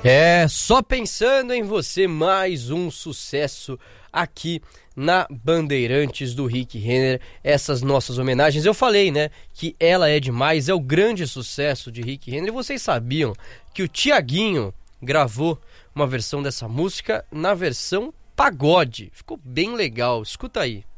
Só pensando em você, mais um sucesso aqui na Bandeirantes do Rick Renner, essas nossas homenagens. Eu falei, né, que Ela é Demais é o grande sucesso de Rick Renner. E vocês sabiam que o Thiaguinho gravou uma versão dessa música na versão pagode? Ficou bem legal, escuta aí.